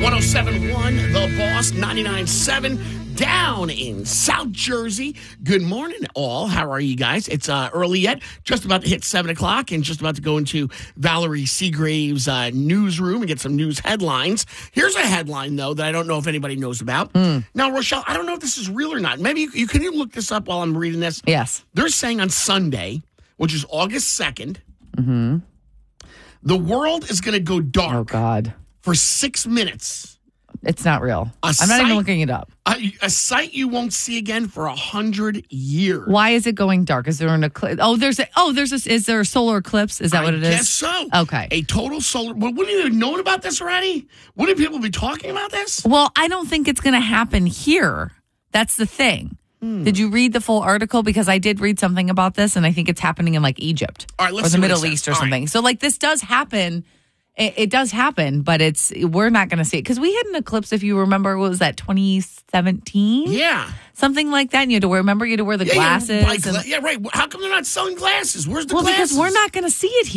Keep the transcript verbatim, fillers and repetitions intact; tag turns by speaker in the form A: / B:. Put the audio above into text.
A: one oh seven point one, The Boss, ninety-nine point seven, down in South Jersey. Good morning, all. How are you guys? It's uh, early yet, just about to hit seven o'clock, and just about to go into Valerie Seagrave's uh, newsroom and get some news headlines. Here's a headline, though, that I don't know if anybody knows about. Mm. Now, Rochelle, I don't know if this is real or not. Maybe you, you can you look this up while I'm reading this?
B: Yes.
A: They're saying on Sunday, which is August second,
B: mm-hmm.
A: the world is going to go dark.
B: Oh, God.
A: For six minutes.
B: It's not real.
A: A
B: I'm
A: site,
B: not even looking it up.
A: A, a site you won't see again for a hundred years.
B: Why is it going dark? Is there an eclipse? Oh, there's a. Oh, there's a. Is there a solar eclipse? Is that
A: I
B: what it is?
A: Yes, so.
B: Okay.
A: A total solar. Well, wouldn't you have known about this already? Wouldn't people be talking about this?
B: Well, I don't think it's going to happen here. That's the thing. Hmm. Did you read the full article? Because I did read something about this, and I think it's happening in like Egypt
A: All right, let's
B: or the
A: see
B: Middle East or
A: All
B: something.
A: right.
B: So like this does happen. It, it does happen, but it's we're not going to see it because we had an eclipse. If you remember, what was that, twenty seventeen?
A: Yeah,
B: something like that. And you had to wear. Remember, you had to wear the
A: yeah,
B: glasses.
A: Yeah,
B: and,
A: yeah, right. How come they're not selling glasses? Where's the
B: well,
A: glasses?
B: because we're not going to see it here.